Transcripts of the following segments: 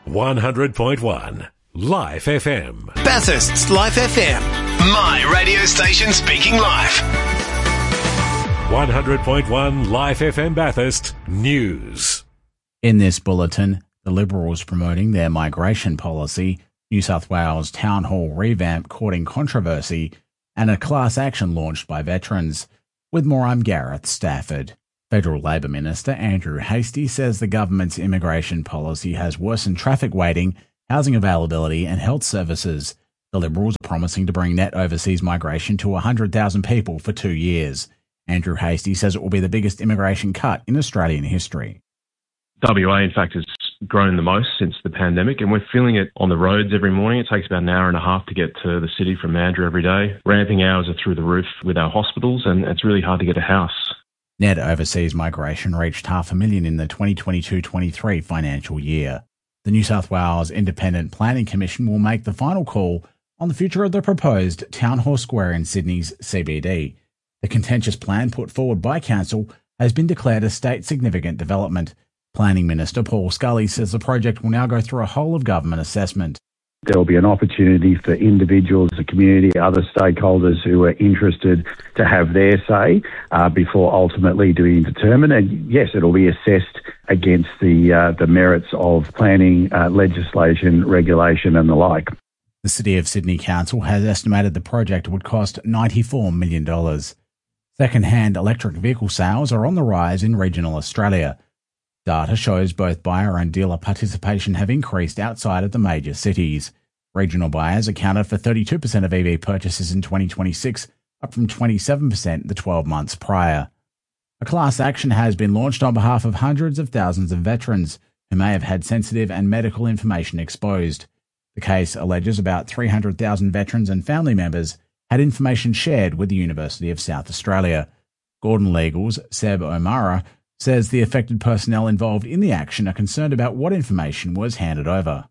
100.1 Life FM. Bathurst's Life FM. My radio station speaking life. 100.1 Life FM Bathurst News. In this bulletin, the Liberals promoting their migration policy, New South Wales Town Hall revamp courting controversy, and a class action launched by veterans. With more, I'm Gareth Stafford. Federal Labor Minister Andrew Hastie says the government's immigration policy has worsened traffic waiting, housing availability and health services. The Liberals are promising to bring net overseas migration to 100,000 people for 2 years. Andrew Hastie says it will be the biggest immigration cut in Australian history. WA, in fact, has grown the most since the pandemic, and we're feeling it on the roads every morning. It takes about an hour and a half to get to the city from Mandurah every day. Ramping hours are through the roof with our hospitals, and it's really hard to get a house. Net overseas migration reached 500,000 in the 2022-23 financial year. The New South Wales Independent Planning Commission will make the final call on the future of the proposed Town Hall Square in Sydney's CBD. The contentious plan put forward by Council has been declared a state significant development. Planning Minister Paul Scully says the project will now go through a whole-of-government assessment. There will be an opportunity for individuals, the community, other stakeholders who are interested to have their say before ultimately being determined. And yes, it will be assessed against the merits of planning, legislation, regulation and the like. The City of Sydney Council has estimated the project would cost $94 million. Second-hand electric vehicle sales are on the rise in regional Australia. Data shows both buyer and dealer participation have increased outside of the major cities. Regional buyers accounted for 32% of EV purchases in 2026, up from 27% the 12 months prior. A class action has been launched on behalf of hundreds of thousands of veterans who may have had sensitive and medical information exposed. The case alleges about 300,000 veterans and family members had information shared with the University of South Australia. Gordon Legal's Seb O'Mara says the affected personnel involved in the action are concerned about what information was handed over.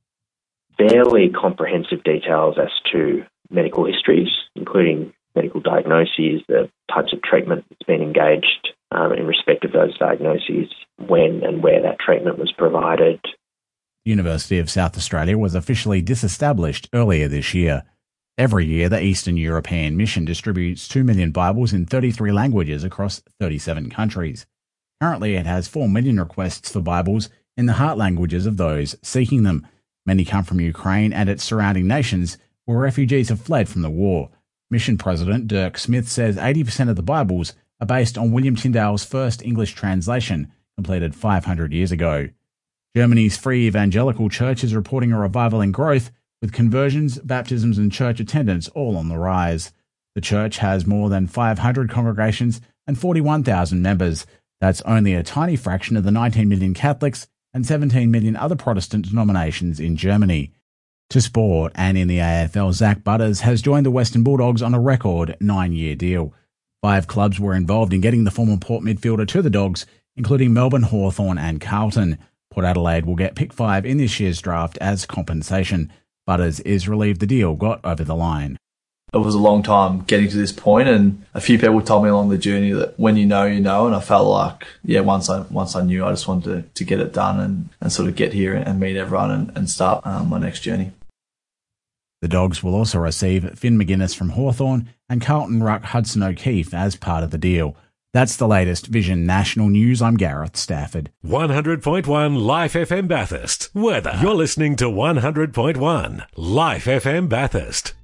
Fairly comprehensive details as to medical histories, including medical diagnoses, the types of treatment that's been engaged in respect of those diagnoses, when and where that treatment was provided. The University of South Australia was officially disestablished earlier this year. Every year, the Eastern European Mission distributes 2 million Bibles in 33 languages across 37 countries. Currently, it has 4 million requests for Bibles in the heart languages of those seeking them. Many come from Ukraine and its surrounding nations, where refugees have fled from the war. Mission President Dirk Smith says 80% of the Bibles are based on William Tyndale's first English translation, completed 500 years ago. Germany's Free Evangelical Church is reporting a revival in growth, with conversions, baptisms and church attendance all on the rise. The church has more than 500 congregations and 41,000 members. That's only a tiny fraction of the 19 million Catholics and 17 million other Protestant denominations in Germany. To sport, and in the AFL, Zach Butters has joined the Western Bulldogs on a record 9-year deal. 5 clubs were involved in getting the former Port midfielder to the Dogs, including Melbourne, Hawthorn and Carlton. Port Adelaide will get pick 5 in this year's draft as compensation. Butters is relieved the deal got over the line. It was a long time getting to this point, and a few people told me along the journey that when you know, and I felt like, once I knew, I just wanted to get it done and sort of get here and meet everyone and start my next journey. The Dogs will also receive Finn McGuinness from Hawthorn and Carlton ruck Hudson O'Keefe as part of the deal. That's the latest Vision National News. I'm Gareth Stafford. 100.1 Life FM Bathurst. Weather. You're listening to 100.1 Life FM Bathurst.